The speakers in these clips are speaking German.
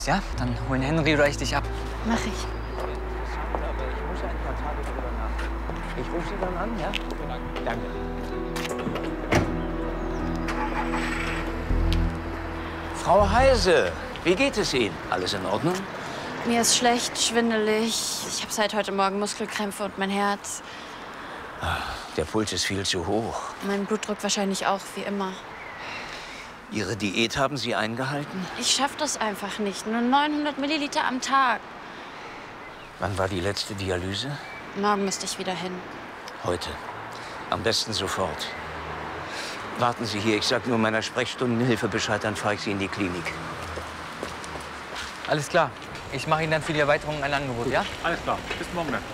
Ja, dann holen Henry oder ich dich ab. Mach ich. Aber ich muss ein paar Tage drüber nachdenken. Ich rufe Sie dann an, ja? Danke. Frau Heise, wie geht es Ihnen? Alles in Ordnung? Mir ist schlecht, schwindelig. Ich habe seit heute Morgen Muskelkrämpfe und mein Herz. Der Puls ist viel zu hoch. Mein Blutdruck wahrscheinlich auch, wie immer. Ihre Diät haben Sie eingehalten? Ich schaffe das einfach nicht. Nur 900 Milliliter am Tag. Wann war die letzte Dialyse? Morgen müsste ich wieder hin. Heute. Am besten sofort. Warten Sie hier, ich sag nur meiner Sprechstundenhilfe Bescheid, dann fahre ich Sie in die Klinik. Alles klar. Ich mache Ihnen dann für die Erweiterung ein Angebot, ja? Alles klar. Bis morgen dann.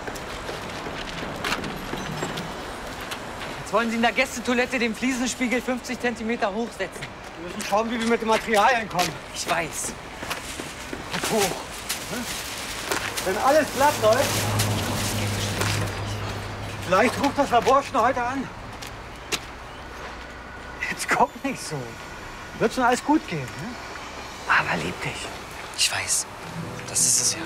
Jetzt wollen Sie in der Gästetoilette den Fliesenspiegel 50 cm hochsetzen. Wir müssen schauen, wie wir mit den Materialien kommen. Ich weiß. Halt hoch. Wenn alles glatt läuft, vielleicht ruft das Labor schon heute an. Jetzt guck nicht so. Wird schon alles gut gehen, ne? Aber lieb dich. Ich weiß. Das ist es ja.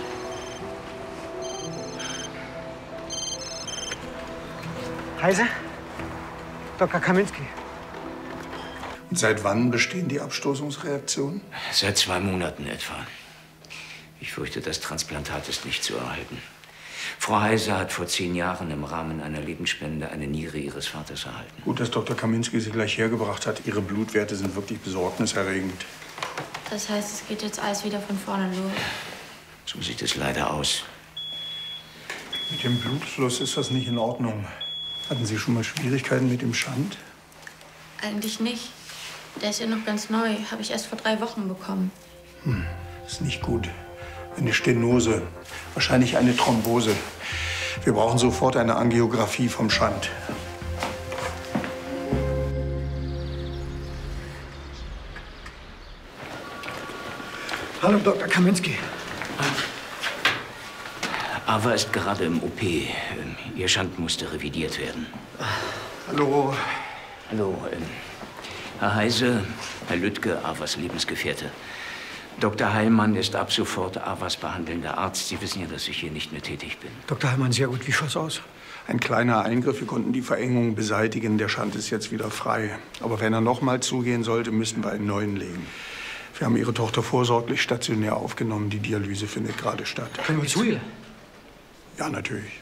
Heise? Dr. Kaminski. Und seit wann bestehen die Abstoßungsreaktionen? Seit 2 Monaten etwa. Ich fürchte, das Transplantat ist nicht zu erhalten. Frau Heise hat vor 10 Jahren im Rahmen einer Lebensspende eine Niere ihres Vaters erhalten. Gut, dass Dr. Kaminski sie gleich hergebracht hat. Ihre Blutwerte sind wirklich besorgniserregend. Das heißt, es geht jetzt alles wieder von vorne los. So sieht es leider aus. Mit dem Blutfluss ist das nicht in Ordnung. Hatten Sie schon mal Schwierigkeiten mit dem Schand? Eigentlich nicht. Der ist ja noch ganz neu. Habe ich erst vor 3 Wochen bekommen. Ist nicht gut. Eine Stenose, wahrscheinlich eine Thrombose. Wir brauchen sofort eine Angiografie vom Schand. Hallo, Dr. Kaminski. Ava ist gerade im OP. Ihr Schand musste revidiert werden. Hallo. Hallo, Herr Heise, Herr Lüttke, Avas Lebensgefährte. Dr. Heilmann ist ab sofort Avas behandelnder Arzt. Sie wissen ja, dass ich hier nicht mehr tätig bin. Dr. Heilmann, sehr gut. Wie schaut's aus? Ein kleiner Eingriff, wir konnten die Verengung beseitigen. Der Schand ist jetzt wieder frei. Aber wenn er noch mal zugehen sollte, müssen wir einen neuen legen. Wir haben Ihre Tochter vorsorglich stationär aufgenommen. Die Dialyse findet gerade statt. Können wir zu ihr? Ja, natürlich.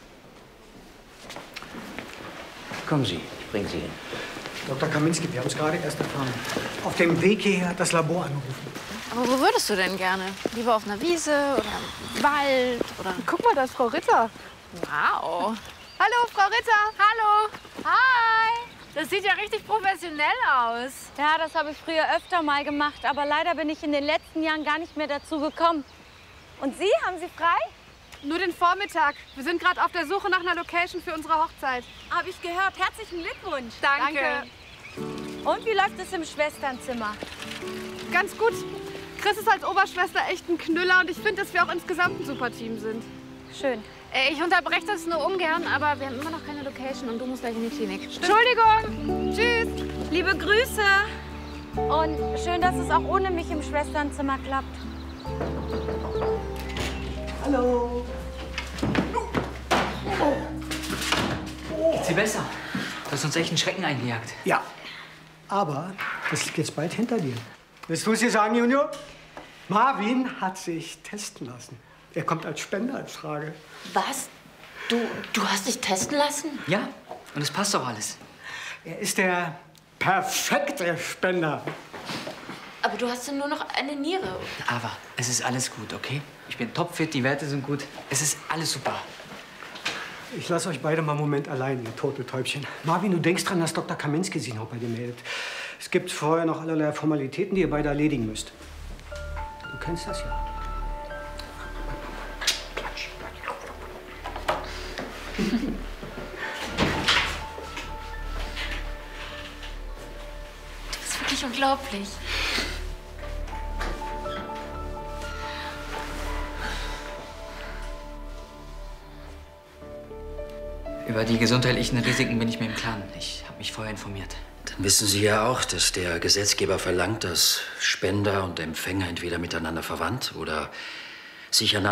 Kommen Sie, ich bringe Sie hin. Dr. Kaminski, wir haben es gerade erst erfahren. Auf dem Weg hierher hat das Labor angerufen. Aber wo würdest du denn gerne? Lieber auf einer Wiese oder im Wald oder... Guck mal, da ist Frau Ritter. Wow. Hallo, Frau Ritter. Hallo. Hi. Das sieht ja richtig professionell aus. Ja, das habe ich früher öfter mal gemacht, aber leider bin ich in den letzten Jahren gar nicht mehr dazu gekommen. Und Sie, haben Sie frei? Nur den Vormittag. Wir sind gerade auf der Suche nach einer Location für unsere Hochzeit. Habe ich gehört. Herzlichen Glückwunsch. Danke. Und wie läuft es im Schwesternzimmer? Ganz gut. Chris ist als Oberschwester echt ein Knüller und ich finde, dass wir auch insgesamt ein super Team sind. Schön. Ich unterbreche das nur ungern, aber wir haben immer noch keine Location und du musst gleich in die Klinik. Entschuldigung. Tschüss. Liebe Grüße. Und schön, dass es auch ohne mich im Schwesternzimmer klappt. Hallo. Geht's dir besser? Du hast uns echt einen Schrecken eingejagt. Ja, aber das liegt jetzt bald hinter dir. Willst du es dir sagen, Junior? Marvin hat sich testen lassen. Er kommt als Spender in Frage. Was? Du hast dich testen lassen? Ja, und es passt doch alles. Er ist der perfekte Spender. Aber du hast ja nur noch eine Niere. Aber es ist alles gut, okay? Ich bin topfit, die Werte sind gut. Es ist alles super. Ich lasse euch beide mal einen Moment allein, ihr Turteltäubchen. Marvin, du denkst dran, dass Dr. Kaminski sich noch bei dir meldet. Es gibt vorher noch allerlei Formalitäten, die ihr beide erledigen müsst. Du kennst das ja. Klatsch. Du bist wirklich unglaublich. Über die gesundheitlichen Risiken bin ich mir im Klaren. Ich habe mich vorher informiert. Dann wissen Sie ja auch, dass der Gesetzgeber verlangt, dass Spender und Empfänger entweder miteinander verwandt oder sich einander